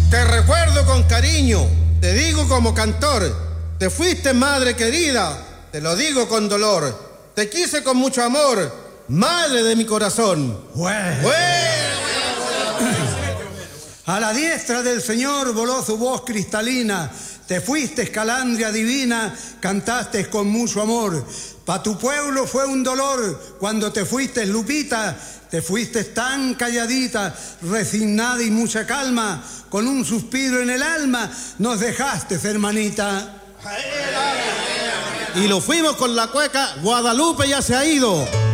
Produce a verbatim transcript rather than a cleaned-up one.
Te recuerdo con cariño, te digo como cantor, te fuiste madre querida, te lo digo con dolor, te quise con mucho amor, madre de mi corazón. Bueno. Bueno. A la diestra del Señor voló su voz cristalina, te fuiste escalandria divina, cantaste con mucho amor. Pa' tu pueblo fue un dolor cuando te fuiste, Lupita, te fuiste tan calladita, resignada y mucha calma, con un suspiro en el alma, nos dejaste, hermanita. Y lo fuimos con la cueca, Guadalupe ya se ha ido.